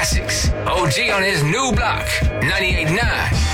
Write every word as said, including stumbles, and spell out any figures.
classics. O G on his new block, ninety-eight point nine